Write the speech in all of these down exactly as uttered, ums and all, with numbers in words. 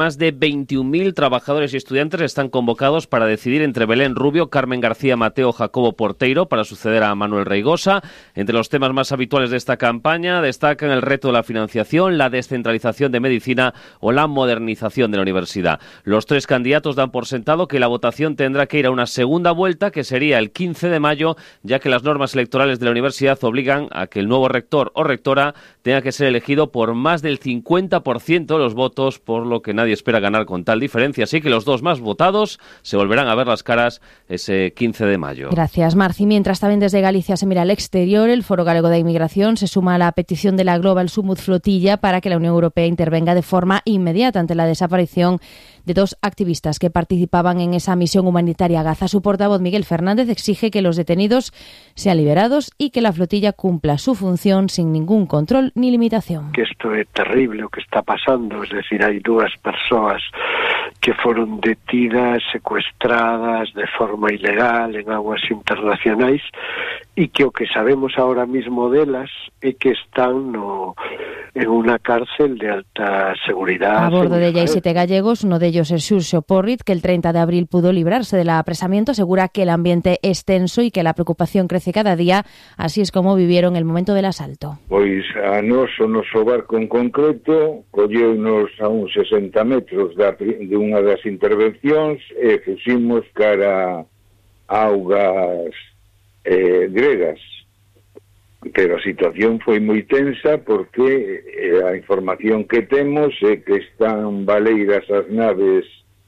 Más de veintiún mil trabajadores y estudiantes están convocados para decidir entre Belén Rubio, Carmen García Mateo, Jacobo Porteiro para suceder a Manuel Reigosa. Entre los temas más habituales de esta campaña destacan el reto de la financiación, la descentralización de medicina o la modernización de la universidad. Los tres candidatos dan por sentado que la votación tendrá que ir a una segunda vuelta, que sería el quince de mayo, ya que las normas electorales de la universidad obligan a que el nuevo rector o rectora tenga que ser elegido por más del cincuenta por ciento de los votos, por lo que nadie espera ganar con tal diferencia. Así que los dos más votados se volverán a ver las caras ese quince de mayo. Gracias, Marci. Mientras también desde Galicia se mira al exterior, el Foro Galego de Inmigración se suma a la petición de la Global Summit Flotilla para que la Unión Europea intervenga de forma inmediata ante la desaparición de dos activistas que participaban en esa misión humanitaria a Gaza. Su portavoz, Miguel Fernández, exige que los detenidos sean liberados y que la flotilla cumpla su función sin ningún control ni limitación. Que isto é terrible o que está pasando, es decir, hai dúas persoas que foron detidas, secuestradas de forma ilegal en aguas internacionais e que o que sabemos ahora mismo delas é que están no, en unha cárcel de alta seguridad. A bordo de ella hay siete gallegos, uno de ellos es Xurxo Porrit, que el treinta de abril pudo librarse del apresamiento. Asegura que el ambiente es tenso y que la preocupación crece cada día. Así es como vivieron el momento del asalto. Pois a nos, o noso barco en concreto, colleunos a uns sesenta metros da, de unha das intervencións e fuximos cara a augas eh, gregas. Pero a situación foi moi tensa porque eh, a información que temos é que están baleiras as naves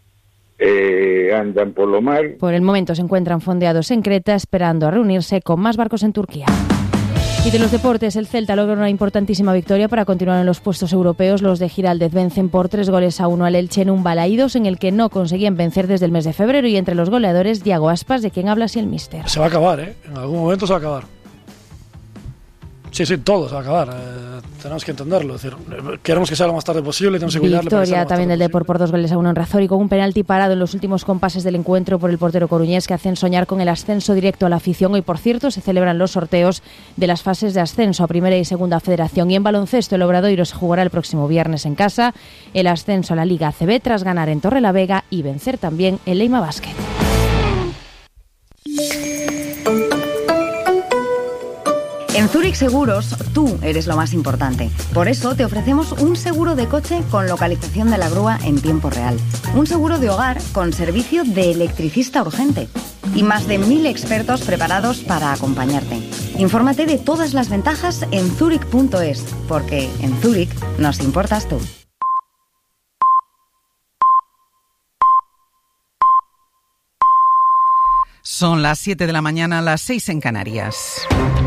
eh, andan polo mar. Por el momento se encuentran fondeados en Creta esperando a reunirse con más barcos en Turquía. Y de los deportes, el Celta logra una importantísima victoria para continuar en los puestos europeos. Los de Giraldez vencen por tres goles a uno al Elche en un Balaídos en el que no conseguían vencer desde el mes de febrero, y entre los goleadores Diago Aspas, de quien habla así el míster. Se va a acabar, ¿eh? En algún momento se va a acabar. Sí, sí, todo se va a acabar. Eh, tenemos que entenderlo. Es decir, queremos que sea lo más tarde posible. Tenemos que cuidarle. Victoria también del Depor por dos goles a uno en Razor y con un penalti parado en los últimos compases del encuentro por el portero coruñés, que hacen soñar con el ascenso directo a la afición. Hoy, por cierto, se celebran los sorteos de las fases de ascenso a Primera y Segunda Federación. Y en baloncesto, el Obradoiro se jugará el próximo viernes en casa el ascenso a la Liga A C B tras ganar en Torrelavega y vencer también el Leima Basket. En Zurich Seguros, tú eres lo más importante. Por eso te ofrecemos un seguro de coche con localización de la grúa en tiempo real. Un seguro de hogar con servicio de electricista urgente. Y más de mil expertos preparados para acompañarte. Infórmate de todas las ventajas en zurich punto es, porque en Zurich nos importas tú. Son las siete de la mañana, las seis en Canarias.